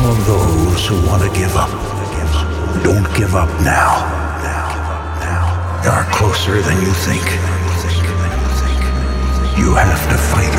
all of those who want to give up. Don't give up now. You're closer than you think. You have